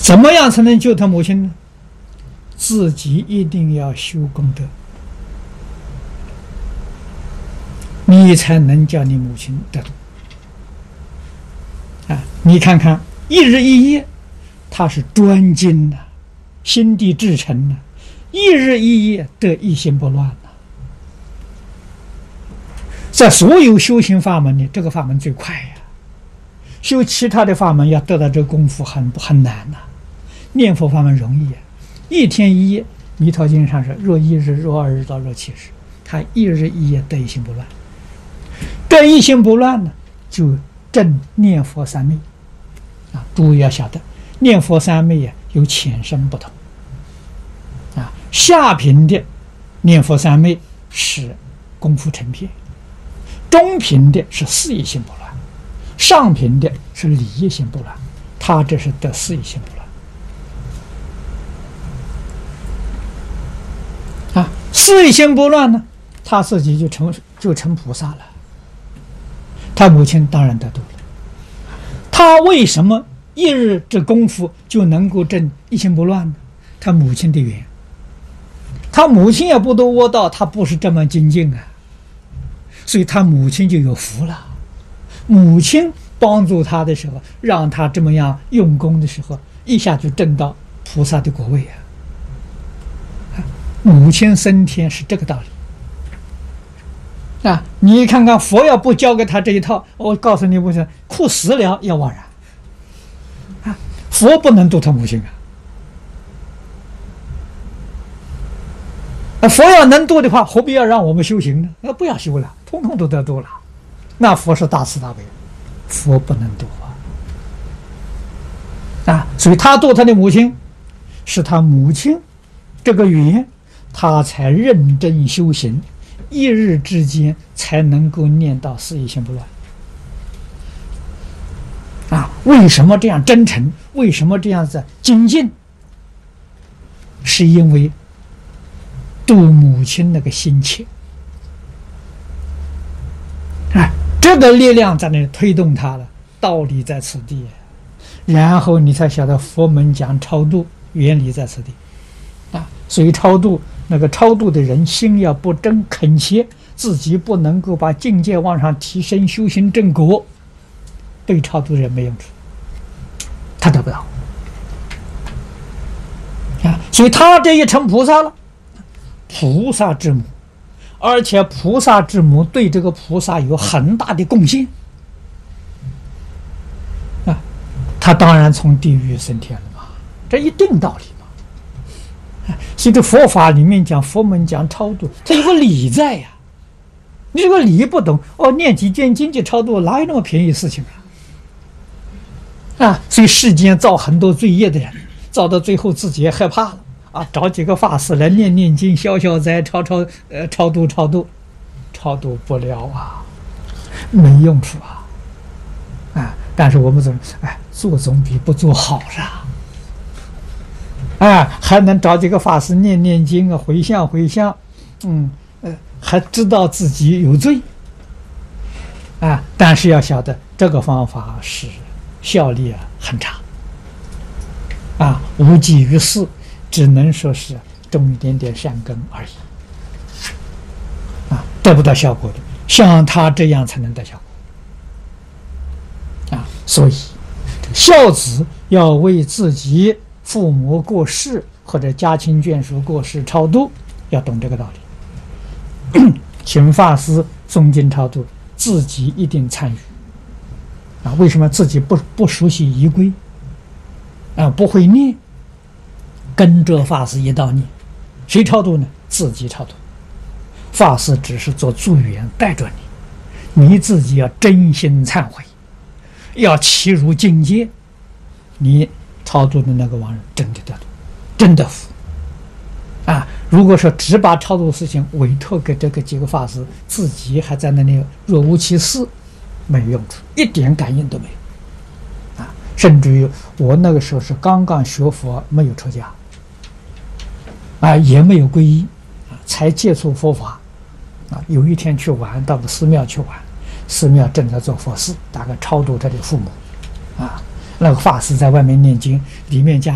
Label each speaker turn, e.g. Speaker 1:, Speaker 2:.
Speaker 1: 怎么样才能救他母亲呢？自己一定要修功德，你才能叫你母亲得度。你看看一日一夜，他是专精的，心地至诚的，一日一夜得一心不乱的。在所有修行法门里，这个法门最快呀。修其他的法门要得到这个功夫很难呐。念佛法门容易呀，一天一夜，《弥陀经》上说：若一日，若二日到若七日，他一日一夜得一心不乱。得一心不乱呢，就正念佛三昧啊。诸位要晓得，念佛三昧呀有浅深不同啊。下品的念佛三昧是功夫成片，中品的是四意心不乱，上品的是理业心不乱。他这是得四意心不乱啊。四意心不乱呢，他自己就成菩萨了。他母亲当然得度了。他为什么一日这功夫就能够证一心不乱呢？他母亲的缘。他母亲也不都窝到，他不是这么精进啊，所以他母亲就有福了。母亲帮助他的时候，让他这么样用功的时候，一下就证到菩萨的果位啊。母亲升天是这个道理啊！你看看佛要不教给他这一套，我告诉你，不是哭死了也枉然啊！佛不能度他母亲啊！佛要能度的话，何必要让我们修行呢？不要修了，通通都得度了。那佛是大慈大悲，佛不能度啊！所以他度他的母亲，是他母亲这个缘，他才认真修行。一日之间才能够念到四意心不乱啊！为什么这样真诚？为什么这样子精进？是因为度母亲那个心切啊，这个力量在那里推动他了，道理在此地，然后你才晓得佛门讲超度原理在此地啊。所以超度那个超度的人心要不真恳切，自己不能够把境界往上提升，修行正果，对超度人没用处，他得不到啊。所以他这一成菩萨了，菩萨之母，而且菩萨之母对这个菩萨有很大的贡献啊。他当然从地狱升天了嘛，这一定道理。所以这佛法里面讲，佛门讲超度，它有个理在呀。你这个理不懂哦，念几卷经就超度，哪有那么便宜事情啊？所以世间造很多罪业的人，造到最后自己也害怕了啊，找几个法师来念经、消灾、超度不了啊，没用处啊！但是我们做总比不做好啦。还能找几个法师念经啊，回向，还知道自己有罪啊。但是要晓得，这个方法是效力很差啊，无济于事，只能说是种一点点善根而已啊，得不到效果的。像他这样才能得效果啊。所以，孝子要为自己父母过世或者家亲眷属过世超度，要懂这个道理。请法师诵经超度，自己一定参与啊。为什么自己不熟悉仪规啊，不会念，跟着法师一道念，谁超度呢？自己超度，法师只是做助缘带着你自己要真心忏悔，要契入境界，你超度的那个亡人真的得度，真的福啊！如果说只把超度事情委托给这个几个法师，自己还在那里若无其事，没用处，一点感应都没有啊！甚至于我那个时候是刚刚学佛，没有出家啊，也没有皈依啊，才接触佛法啊。有一天去玩，到个寺庙去玩，寺庙正在做佛事，大概超度他的父母啊。那个法师在外面念经，里面加